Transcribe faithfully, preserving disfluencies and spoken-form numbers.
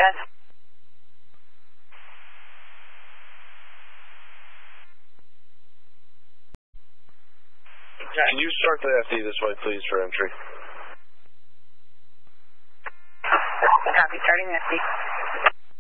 Yes. Can you start the F D this way, please, for entry? Copy, starting the F D.